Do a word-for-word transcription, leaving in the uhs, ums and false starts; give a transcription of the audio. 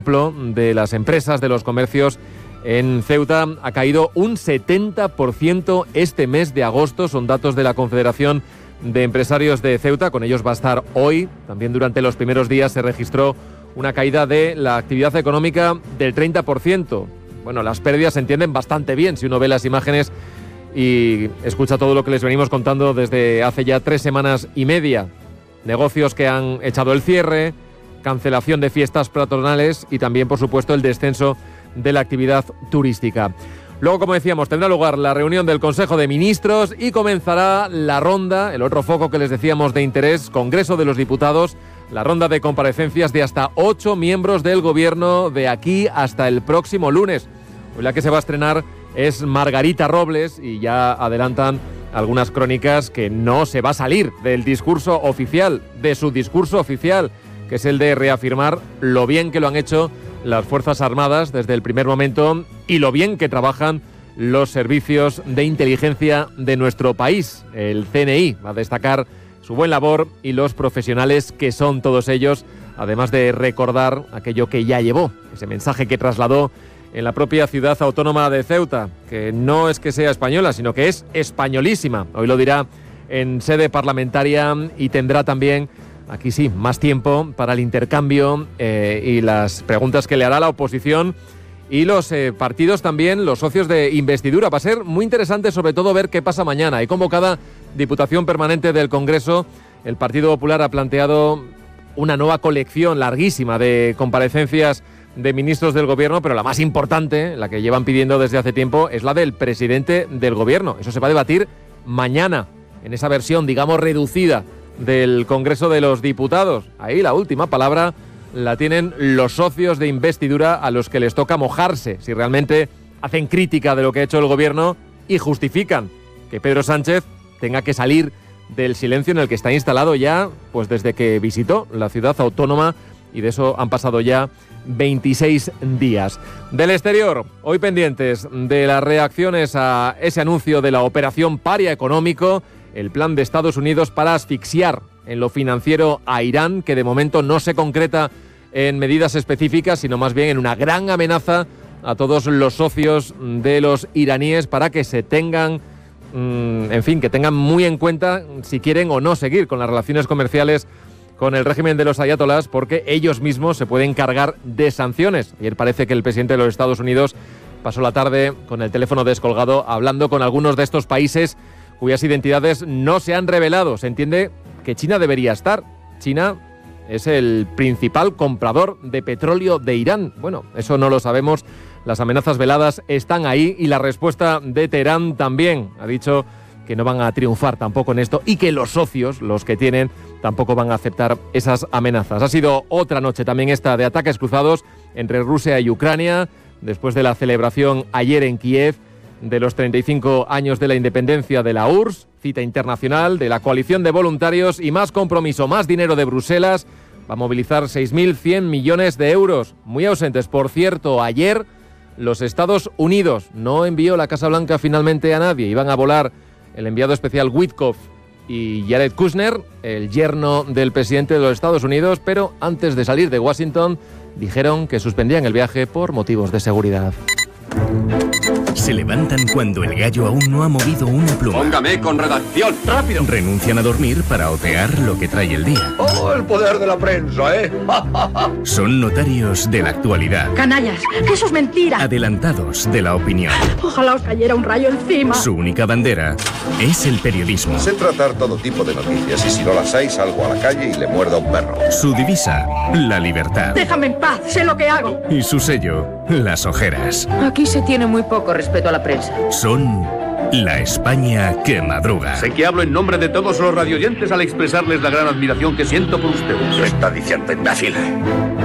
de las empresas, de los comercios en Ceuta ha caído un setenta por ciento este mes de agosto. Son datos de la Confederación de Empresarios de Ceuta. Con ellos va a estar hoy. También durante los primeros días se registró una caída de la actividad económica del treinta por ciento. Bueno, las pérdidas se entienden bastante bien si uno ve las imágenes y escucha todo lo que les venimos contando desde hace ya tres semanas y media. Negocios que han echado el cierre, cancelación de fiestas patronales y también, por supuesto, el descenso de la actividad turística. Luego, como decíamos, tendrá lugar la reunión del Consejo de Ministros y comenzará la ronda, el otro foco que les decíamos de interés, Congreso de los Diputados, la ronda de comparecencias de hasta ocho miembros del Gobierno de aquí hasta el próximo lunes. Hoy la que se va a estrenar es Margarita Robles y ya adelantan algunas crónicas que no se va a salir del discurso oficial, de su discurso oficial, que es el de reafirmar lo bien que lo han hecho las Fuerzas Armadas desde el primer momento y lo bien que trabajan los servicios de inteligencia de nuestro país. El C N I va a destacar su buen labor y los profesionales que son todos ellos, además de recordar aquello que ya llevó, ese mensaje que trasladó en la propia ciudad autónoma de Ceuta, que no es que sea española, sino que es españolísima. Hoy lo dirá en sede parlamentaria y tendrá también, aquí sí, más tiempo para el intercambio eh, y las preguntas que le hará la oposición y los eh, partidos también, los socios de investidura. Va a ser muy interesante sobre todo ver qué pasa mañana. Hay convocada Diputación Permanente del Congreso. El Partido Popular ha planteado una nueva colección larguísima de comparecencias de ministros del Gobierno, pero la más importante, la que llevan pidiendo desde hace tiempo, es la del presidente del Gobierno. Eso se va a debatir mañana, en esa versión, digamos, reducida del Congreso de los Diputados. Ahí la última palabra la tienen los socios de investidura a los que les toca mojarse, si realmente hacen crítica de lo que ha hecho el Gobierno y justifican que Pedro Sánchez tenga que salir del silencio en el que está instalado ya, pues desde que visitó la ciudad autónoma, y de eso han pasado ya veintiséis días. Del exterior, hoy pendientes de las reacciones a ese anuncio de la operación Paria Económico, el plan de Estados Unidos para asfixiar en lo financiero a Irán, que de momento no se concreta en medidas específicas, sino más bien en una gran amenaza a todos los socios de los iraníes para que se tengan, mmm, en fin, que tengan muy en cuenta si quieren o no seguir con las relaciones comerciales con el régimen de los ayatolás, porque ellos mismos se pueden cargar de sanciones. Ayer parece que el presidente de los Estados Unidos pasó la tarde con el teléfono descolgado hablando con algunos de estos países cuyas identidades no se han revelado. Se entiende que China debería estar. China es el principal comprador de petróleo de Irán. Bueno, eso no lo sabemos. Las amenazas veladas están ahí y la respuesta de Teherán también. Ha dicho que no van a triunfar tampoco en esto y que los socios, los que tienen, tampoco van a aceptar esas amenazas. Ha sido otra noche también esta de ataques cruzados entre Rusia y Ucrania, después de la celebración ayer en Kiev de los treinta y cinco años de la independencia de la U R S S, cita internacional de la coalición de voluntarios y más compromiso, más dinero de Bruselas. Va a movilizar seis mil cien millones de euros, muy ausentes. Por cierto, ayer los Estados Unidos no envió la Casa Blanca finalmente a nadie. Iban a volar el enviado especial Witkoff y Jared Kushner, el yerno del presidente de los Estados Unidos, pero antes de salir de Washington dijeron que suspendían el viaje por motivos de seguridad. Se levantan cuando el gallo aún no ha movido una pluma. Póngame con redacción, rápido. Renuncian a dormir para otear lo que trae el día. ¡Oh, el poder de la prensa, eh! Son notarios de la actualidad. Canallas, que eso es mentira. Adelantados de la opinión. Ojalá os cayera un rayo encima. Su única bandera es el periodismo. Sé tratar todo tipo de noticias y si no las hay salgo a la calle y le muerdo a un perro. Su divisa, la libertad. Déjame en paz, sé lo que hago. Y su sello, las ojeras. Aquí se tiene muy poco respeto a la prensa. Son la España que madruga. Sé que hablo en nombre de todos los radioyentes al expresarles la gran admiración que siento por ustedes. ¿Qué está diciendo, imbécil?